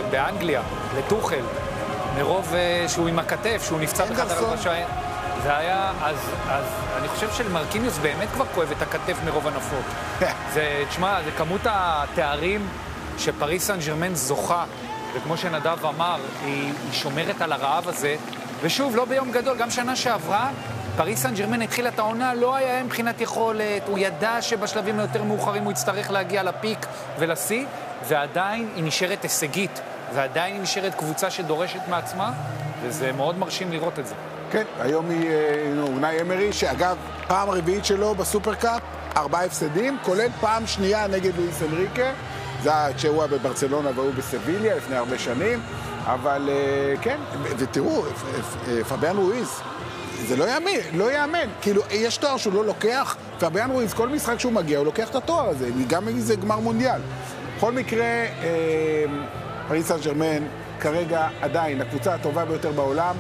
באנגליה, לטוחל, מרוב שהוא עם הכתף, שהוא נפצע בחדר הלבשה. זה היה, אז אני חושב שלמרקיניוס באמת כבר כואב את הכתף מרוב הנפות. תשמע, זה כמות התארים שפריס סן ז'רמן זוכה, וכמו שנדב אמר, היא שומרת על הרעב הזה, ושוב, לא ביום גדול, גם שנה שעברה, פריס סן ז'רמן התחילה את העונה, לא היה מבחינת יכולת, הוא ידע שבשלבים היותר מאוחרים הוא יצטרך להגיע לפיק ולשיא, ועדיין היא נשארת הישגית, ועדיין היא נשארת קבוצה שדורשת מעצמה, וזה מאוד מרשים לראות את זה. כן, היום היא אונאי אמרי, שאגב, פעם רביעית שלו בסופרקאפ, 4 הפסדים, כולל פעם שנייה נגד לואיס אנריקה, זה כשהוא היה בברצלונה והוא בסביליה לפני הרבה שנים, אבל כן, ותראו, פביאן רואיז, זה לא יאמן, כאילו יש תואר שהוא לא לוקח, פביאן רואיז, כל משחק שהוא מגיע, הוא לוקח את התואר הזה, גם אם זה גמר מונדיאל. בכל מקרה, פריס סן ז'רמן כרגע עדיין הקבוצה הטובה ביותר בעולם,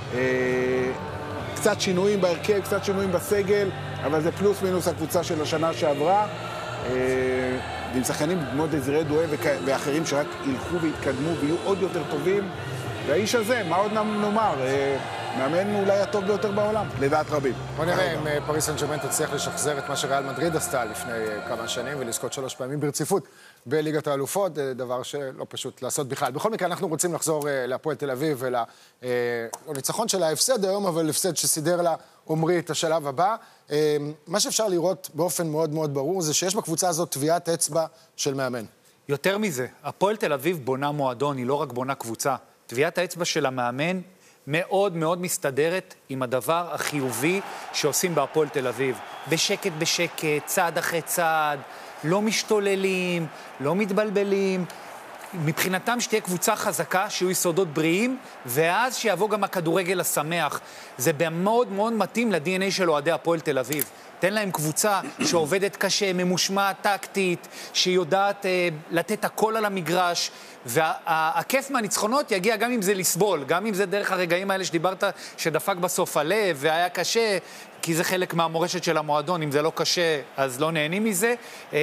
קצת שינויים בהרכב, קצת שינויים בסגל, אבל זה פלוס מינוס הקבוצה של השנה שעברה, ועם שחקנים כמו דזירי דואה ואחרים שרק ילכו ויתקדמו ויהיו עוד יותר טובים, והאיש הזה, מה עוד נאמר? מאמן אולי הטוב ביותר בעולם, לדעת רבים. בוא נראה אם פריס סן ז'רמן תצליח לשחזר את מה שריאל מדריד עשתה לפני כמה שנים ולזכות 3 פעמים ברציפות בליגת האלופות, דבר שלא פשוט לעשות בכלל. בכל מקרה, אנחנו רוצים לחזור להפועל תל אביב ולניצחון של ההפסד היום, אבל הפסד שסידר לה עומרי את השלב הבא. מה שאפשר לראות באופן מאוד מאוד ברור זה שיש בקבוצה הזאת טביעת אצבע של מאמן. יותר מזה, הפועל תל אביב בונה מועדון, היא לא רק בונה קבוצה. טביעת האצבע של המאמן מאוד מאוד מסתדרת עם הדבר החיובי שעושים בהפועל תל אביב. בשקט בשקט, צעד אחרי צעד, לא משתוללים, לא מתבלבלים. מבחינתם שתהיה קבוצה חזקה, שיהיו יסודות בריאים, ואז שיבוא גם הכדורגל השמח. זה מאוד מאוד מתאים ל-DNA של אוהדי הפועל תל אביב. תן להם קבוצה שעובדת קשה, ממושמעת, טקטית, שיודעת לתת הכל על המגרש, והכיף מהניצחונות יגיע גם אם זה לסבול, גם אם זה דרך הרגעים האלה שדיברת, שדפק בסוף הלב, והיה קשה, כי זה חלק מהמורשת של המועדון, אם זה לא קשה, אז לא נהנים מזה,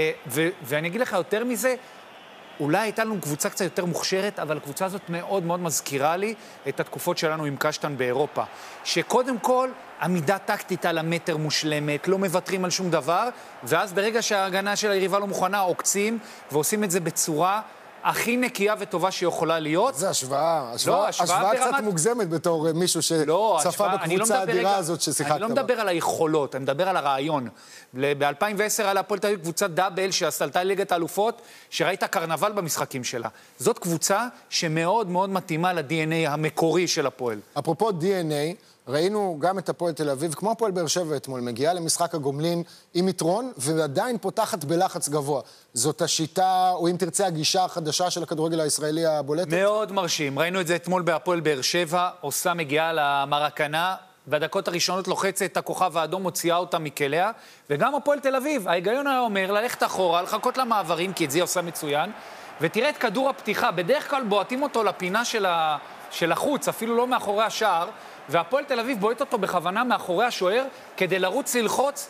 ואני אגיד לך יותר מזה, אולי הייתה לנו קבוצה קצת יותר מוכשרת, אבל הקבוצה הזאת מאוד מאוד מזכירה לי את התקופות שלנו עם קשטן באירופה. שקודם כל, עמידה טקטית על המטר מושלמת, לא מוותרים על שום דבר, ואז ברגע שההגנה של היריבה לא מוכנה, עוקצים, ועושים את זה בצורה הכי נקייה וטובה שיכולה להיות. זה השוואה קצת מוגזמת בתור מישהו שצפה בקבוצה האדירה הזאת ששיחקת בה. אני לא מדבר על היכולות, אני מדבר על הרעיון. ב-2010 היה להפועל תל אביב קבוצת דאבל שעשתה ליגת האלופות, שראית קרנבל במשחקים שלה. זאת קבוצה שמאוד מאוד מתאימה ל-DNA המקורי של הפועל. אפרופו DNA, ראינו גם את הפועל תל אביב, כמו הפועל באר שבע אתמול, מגיעה למשחק הגומלין עם יתרון, ועדיין פותחת בלחץ גבוה. זאת השיטה, או אם תרצה, הגישה החדשה של הכדורגל הישראלי הבולטת? מאוד מרשים. ראינו את זה אתמול בהפועל באר שבע, עושה מגיעה למרקנה, והדקות הראשונות לוחצת את הכוכב האדום, מוציאה אותה מכליה, וגם הפועל תל אביב, ההיגיון היה אומר, ללכת אחורה, לחכות למעברים, כי את זה עושה מצוין, ותראה את כדור הפתיחה, בדרך כלל בועטים אותו לפינה של החוץ, אפילו לא מאחורי השער, והפועל תל אביב בועט אותו בכוונה מאחורי השוער, כדי לרוץ ללחוץ,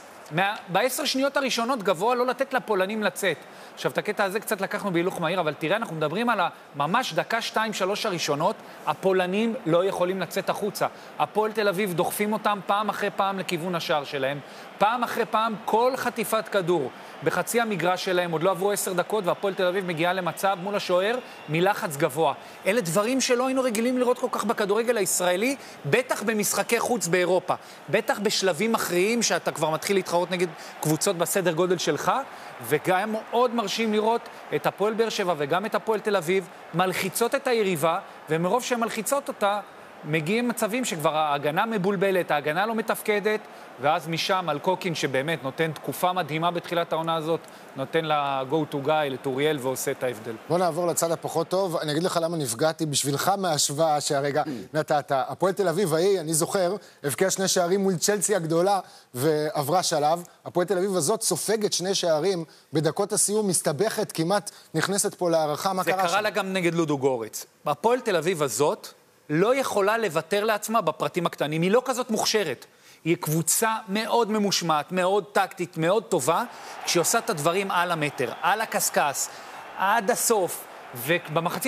ב10 שניות הראשונות גבוה לא לתת לפולנים לצאת. עכשיו, את הקטע הזה קצת לקחנו בהילוך מהיר, אבל תראה, אנחנו מדברים על ממש דקה 2-3 הראשונות, הפולנים לא יכולים לצאת החוצה. הפועל תל אביב דוחפים אותם פעם אחרי פעם לכיוון השער שלהם, פעם אחרי פעם כל חטיפת כדור בחצי המגרש שלהם, עוד לא עברו 10 דקות, והפועל תל אביב מגיעה למצב מול השוער מלחץ גבוה. אלה דברים שלא היינו רגילים לראות כל כך בכדורגל הישראלי, בטח במשחקי חוץ באירופה, בטח בשלבים מכריעים שאתה כבר מתחיל להתחרות נגד קבוצות בסדר גודל שלך, וגם מאוד מרשים לראות את הפועל באר שבע וגם את הפועל תל אביב מלחיצות את היריבה, ומרוב שהן מלחיצות אותה, מגיעים מצבים שכבר ההגנה מבולבלת, ההגנה לא מתפקדת, ואז משם על קוקין שבאמת נותן תקופה מדהימה בתחילת העונה הזאת, נותן לה go to guy, לטוריאל, ועושה את ההבדל. בוא נעבור לצד הפחות טוב. אני אגיד לך למה נפגעתי בשבילך מההשוואה שהרגע נתת. הפועל תל אביב ההיא, אני זוכר, הבקיע 2 שערים מול צ'לסי הגדולה ועברה שלב. הפועל תל אביב הזאת סופגת 2 שערים בדקות הסיום, מסתבכת, כמעט נכנסת פה להערכה. מה קרה שם? זה קרה לה גם נגד לודו גורץ. הפועל תל אביב הזאת לא יכולה לוותר לעצמה בפרטים הקטנים. היא לא כזאת מוכשרת. היא קבוצה מאוד ממושמעת, מאוד טקטית, מאוד טובה, כשהיא עושה את הדברים על המטר, על הקסקס, עד הסוף, ובמחצית